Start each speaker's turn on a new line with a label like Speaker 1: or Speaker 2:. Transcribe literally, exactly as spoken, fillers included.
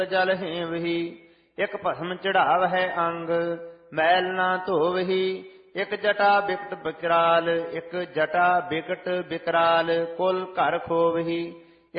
Speaker 1: ਜਲ ਹੇਵਹੀ। ਇਕ ਭਸਮ ਚੜਾਵ ਹੈ ਅੰਗ ਮੈਲ ਨਾ ਧੋਵਹੀ। ਇਕ ਜਟਾ ਬਿਕਟ ਬਿਕਰਾਲ ਇਕ ਜਟਾ ਬਿਕਟ ਬਿਕਰਾਲ ਕੁਲ ਘਰ ਖੋਵਹੀ।